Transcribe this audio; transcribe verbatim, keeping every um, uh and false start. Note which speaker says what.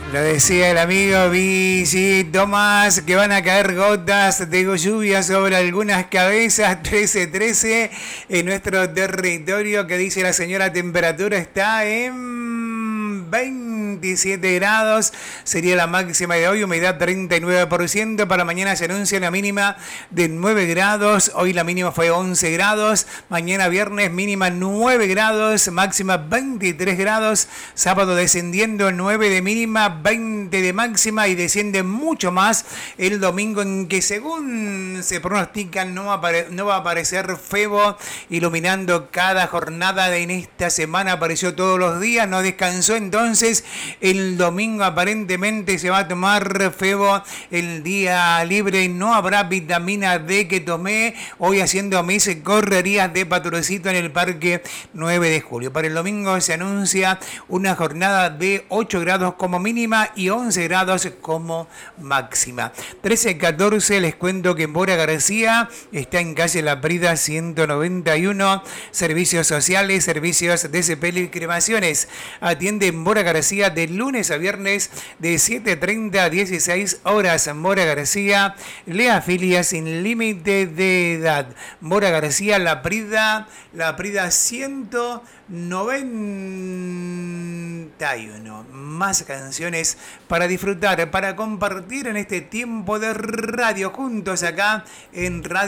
Speaker 1: Lo decía el amigo Vichy Tomás, que van a caer gotas de lluvia sobre algunas cabezas. Trece trece en nuestro territorio, que dice la señora, temperatura está en veintisiete grados, sería la máxima de hoy, humedad treinta y nueve por ciento, para mañana se anuncia una mínima de nueve grados, hoy la mínima fue once grados, mañana viernes mínima nueve grados, máxima veintitrés grados, sábado descendiendo nueve de mínima, veinte de máxima y desciende mucho más el domingo, en que según se pronostica no, apare- no va a aparecer Febo iluminando cada jornada de en esta semana, apareció todos los días, no descansó, entonces el domingo aparentemente se va a tomar Febo el día libre, no habrá vitamina D que tomé, hoy haciendo mis correrías de patrocito en el Parque nueve de julio. Para el domingo se anuncia una jornada de ocho grados como mínima y once grados como máxima. trece catorce, les cuento que Mora García está en calle La Prida ciento noventa y uno, servicios sociales, servicios de sepelio y cremaciones. Atiende Mora García de lunes a viernes de siete treinta a dieciséis horas. Mora García le afilia sin límite de edad. Mora García, La Prida, La Prida ciento noventa y uno. Más canciones para disfrutar, para compartir en este tiempo de radio juntos acá en Radio